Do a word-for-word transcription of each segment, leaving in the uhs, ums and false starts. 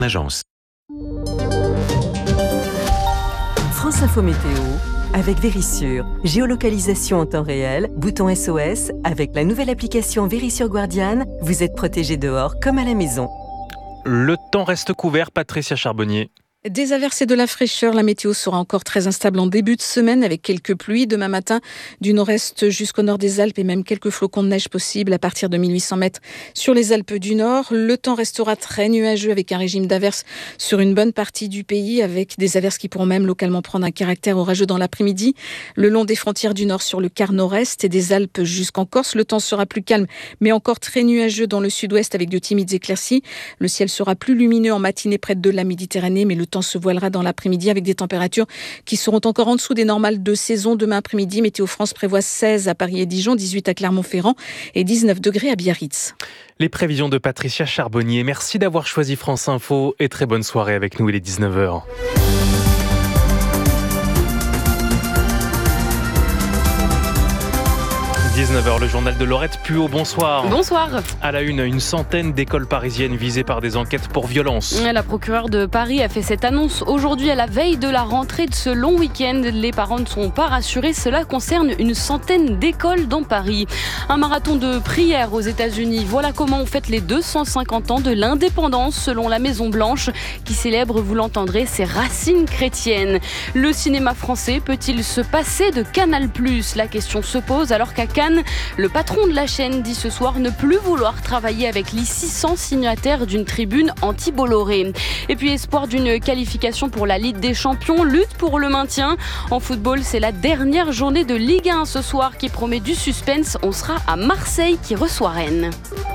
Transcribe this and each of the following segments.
Agence. France Info Météo avec Vérissure. Géolocalisation en temps réel, bouton S O S. Avec la nouvelle application Vérissure Guardian, vous êtes protégé dehors comme à la maison. Le temps reste couvert, Patricia Charbonnier. Des averses et de la fraîcheur, la météo sera encore très instable en début de semaine avec quelques pluies demain matin du nord-est jusqu'au nord des Alpes et même quelques flocons de neige possibles à partir de mille huit cents mètres sur les Alpes du Nord. Le temps restera très nuageux avec un régime d'averses sur une bonne partie du pays avec des averses qui pourront même localement prendre un caractère orageux dans l'après-midi. Le long des frontières du Nord sur le quart nord-est et des Alpes jusqu'en Corse, le temps sera plus calme mais encore très nuageux dans le sud-ouest avec de timides éclaircies. Le ciel sera plus lumineux en matinée près de la Méditerranée mais le temps se voilera dans l'après-midi avec des températures qui seront encore en dessous des normales de saison. Demain après-midi, Météo France prévoit seize à Paris et Dijon, dix-huit à Clermont-Ferrand et dix-neuf degrés à Biarritz. Les prévisions de Patricia Charbonnier. Merci d'avoir choisi France Info et très bonne soirée avec nous. Il est dix-neuf heures. dix-neuf heures, le journal de Laurette Puot, bonsoir. Bonsoir. À la une, une centaine d'écoles parisiennes visées par des enquêtes pour violence. La procureure de Paris a fait cette annonce aujourd'hui à la veille de la rentrée de ce long week-end. Les parents ne sont pas rassurés, cela concerne une centaine d'écoles dans Paris. Un marathon de prières aux États-Unis. Voilà comment on fête les deux cent cinquante ans de l'indépendance selon la Maison Blanche qui célèbre, vous l'entendrez, ses racines chrétiennes. Le cinéma français peut-il se passer de Canal plus ? La question se pose alors qu'à Cannes, le patron de la chaîne dit ce soir ne plus vouloir travailler avec les six cents signataires d'une tribune anti-Bolloré. Et puis espoir d'une qualification pour la Ligue des Champions, lutte pour le maintien. En football, c'est la dernière journée de Ligue un ce soir qui promet du suspense. On sera à Marseille qui reçoit Rennes.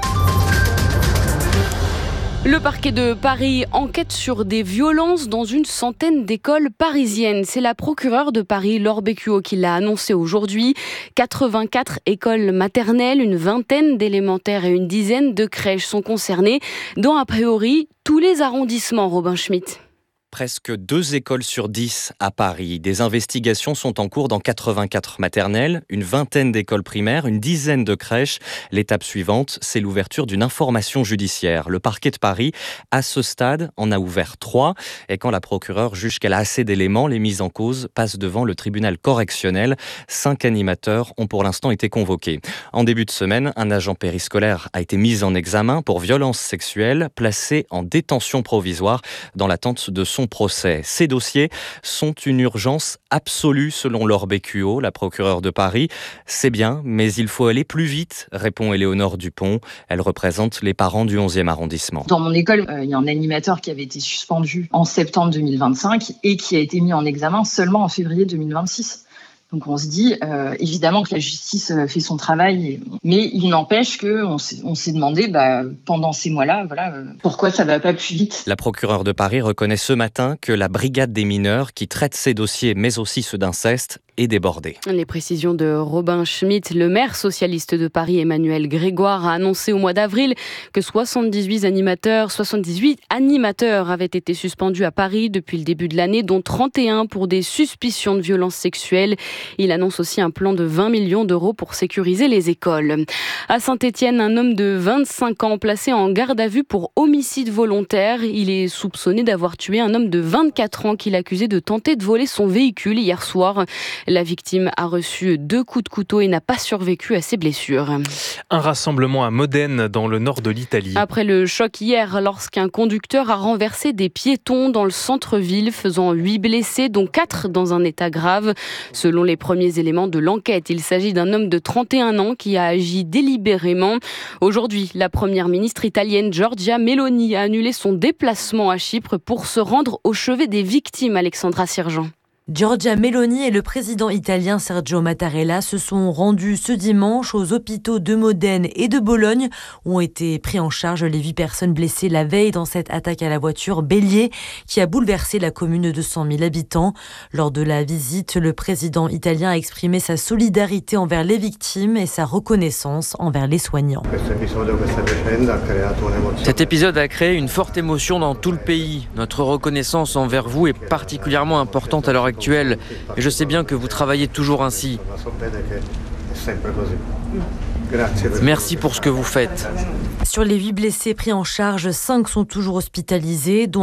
Le parquet de Paris enquête sur des violences dans une centaine d'écoles parisiennes. C'est la procureure de Paris, Laure Bécuot, qui l'a annoncé aujourd'hui. quatre-vingt-quatre écoles maternelles, une vingtaine d'élémentaires et une dizaine de crèches sont concernées, dont a priori tous les arrondissements, Robin Schmitt. Presque deux écoles sur dix à Paris. Des investigations sont en cours dans quatre-vingt-quatre maternelles, une vingtaine d'écoles primaires, une dizaine de crèches. L'étape suivante, c'est l'ouverture d'une information judiciaire. Le parquet de Paris, à ce stade, en a ouvert trois. Et quand la procureure juge qu'elle a assez d'éléments, les mises en cause passent devant le tribunal correctionnel. Cinq animateurs ont pour l'instant été convoqués. En début de semaine, un agent périscolaire a été mis en examen pour violence sexuelle, placé en détention provisoire dans l'attente de son procès. Ces dossiers sont une urgence absolue selon Laure Bécuot, la procureure de Paris. C'est bien, mais il faut aller plus vite, répond Éléonore Dupont. Elle représente les parents du onzième arrondissement. Dans mon école, euh, il y a un animateur qui avait été suspendu en septembre deux mille vingt-cinq et qui a été mis en examen seulement en février deux mille vingt-six. Donc on se dit euh, évidemment que la justice fait son travail, mais il n'empêche qu'on s'est, on s'est demandé bah, pendant ces mois-là, voilà, euh, pourquoi ça ne va pas plus vite. La procureure de Paris reconnaît ce matin que la brigade des mineurs qui traite ces dossiers, mais aussi ceux d'inceste, est débordée. Les précisions de Robin Schmitt. Le maire socialiste de Paris, Emmanuel Grégoire, a annoncé au mois d'avril que soixante-dix-huit animateurs, soixante-dix-huit animateurs avaient été suspendus à Paris depuis le début de l'année, dont trente et un pour des suspicions de violences sexuelles. Il annonce aussi un plan de vingt millions d'euros pour sécuriser les écoles. À Saint-Étienne, un homme de vingt-cinq ans placé en garde à vue pour homicide volontaire. Il est soupçonné d'avoir tué un homme de vingt-quatre ans qu'il accusait de tenter de voler son véhicule hier soir. La victime a reçu deux coups de couteau et n'a pas survécu à ses blessures. Un rassemblement à Modène, dans le nord de l'Italie. Après le choc hier, lorsqu'un conducteur a renversé des piétons dans le centre-ville, faisant huit blessés, dont quatre dans un état grave. Selon les premiers éléments de l'enquête, il s'agit d'un homme de trente et un ans qui a agi délibérément. Aujourd'hui, la première ministre italienne Giorgia Meloni a annulé son déplacement à Chypre pour se rendre au chevet des victimes, Alexandra Sirgeant. Giorgia Meloni et le président italien Sergio Mattarella se sont rendus ce dimanche aux hôpitaux de Modène et de Bologne où ont été pris en charge les huit personnes blessées la veille dans cette attaque à la voiture bélier qui a bouleversé la commune de cent mille habitants. Lors de la visite, le président italien a exprimé sa solidarité envers les victimes et sa reconnaissance envers les soignants. Cet épisode a créé une forte émotion dans tout le pays. Notre reconnaissance envers vous est particulièrement importante à l'heure actuelle. Actuelle. Et je sais bien que vous travaillez toujours ainsi. Merci pour ce que vous faites. Sur les huit blessés pris en charge, cinq sont toujours hospitalisés, dont